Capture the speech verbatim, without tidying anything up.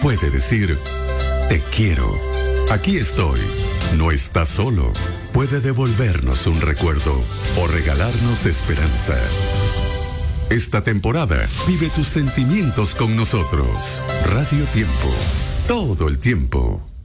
puede decir, te quiero. Aquí estoy. No estás solo. Puede devolvernos un recuerdo o regalarnos esperanza. Esta temporada, vive tus sentimientos con nosotros. Radio Tiempo. Todo el tiempo.